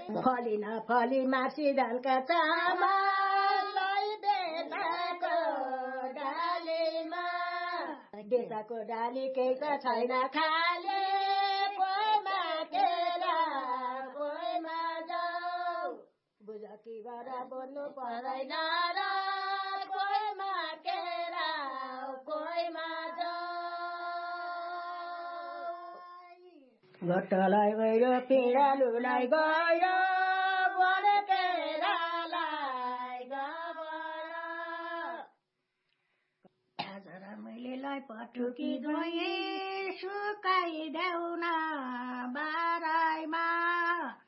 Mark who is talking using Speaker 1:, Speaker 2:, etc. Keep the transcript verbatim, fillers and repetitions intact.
Speaker 1: फली नफली मासी धानका चामलै बेसाको डालीमा बेसाको डाली केही त छैन खाले कोहीमा केरा कोहीमा जाऊ बुझकीबाट बोल्नु पर्दैन र कोहीमा केरा कोहीमा जाऊ घोटलाई गयो पिँडालुलाई गयो बोले केरालाई गबर आज मैले लाई पटुकी धोएँ सुकाइदेऊ न बाराइमा